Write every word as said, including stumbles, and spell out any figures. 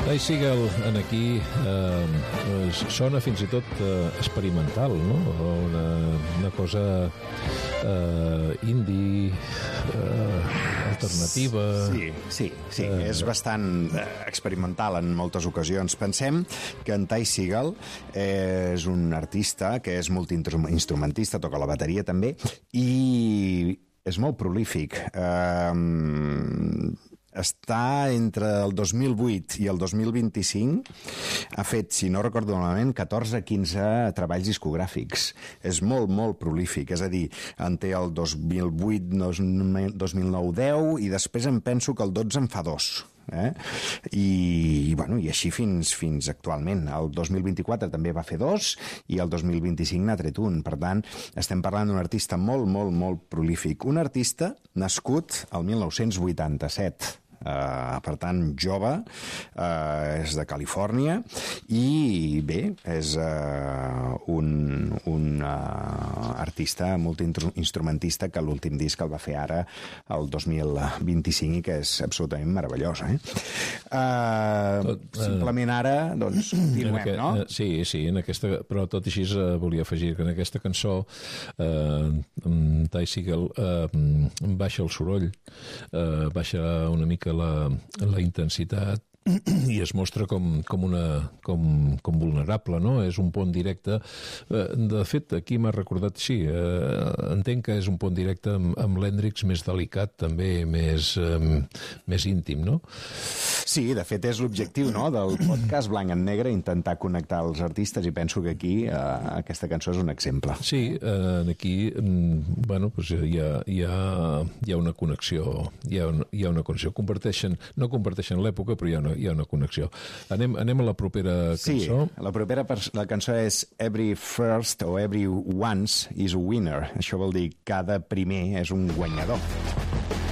Ty Segall en aquí eh, sona fins i tot eh, experimental, no? Una, una cosa eh, indie, eh, alternativa. Sí, sí, sí. Eh, és bastant experimental en moltes ocasions. Pensem que en Ty Segall és un artista que és multiinstrumentista, toca la bateria també, i és molt prolífic. Eh, està entre el dos mil vuit i el dos mil vint-i-cinc, ha fet, si no recordo malament, catorze quinze treballs discogràfics. És molt, molt prolífic. És a dir, en té el dos mil vuit, dos mil nou, deu, i després em penso que el dotze en fa dos. Eh? I, bueno, i així fins, fins actualment. El dos mil vint-i-quatre també va fer dos i el dos mil vint-i-cinc n'ha tret un. Per tant, estem parlant d'un artista molt, molt, molt prolífic. Un artista nascut al mil nou-cents vuitanta-set. Uh, per tant, jove, uh, és de Califòrnia i bé, és uh, un, un uh, artista multiinstrumentista que l'últim disc el va fer ara el dos mil vint-i-cinc i que és absolutament meravellós, eh? Uh, tot, uh, simplement ara, doncs, continuem, aquest, no? Sí, sí, en aquesta, però tot i així uh, volia afegir que en aquesta cançó uh, Ty Segall uh, baixa el soroll, uh, baixa una mica la, la intensitat i es mostra com, com, una, com, com vulnerable, no? És un pont directe. De fet, aquí m'ha recordat, sí, eh, entenc que és un pont directe amb, amb l'Hendrix més delicat, també més, eh, més íntim, no? Sí, de fet és l'objectiu, no?, del podcast Blanc en Negre, intentar connectar els artistes, i penso que aquí eh, aquesta cançó és un exemple. Sí, eh, aquí bueno, pues hi, ha, hi, ha, hi ha una connexió, hi ha una, hi ha una connexió. Comparteixen, no comparteixen l'època, però hi ha una, hi ha una connexió. Anem, anem a la propera cançó. Sí, la propera la cançó és Every First o Every Once is a Winner. Això vol dir cada primer és un guanyador.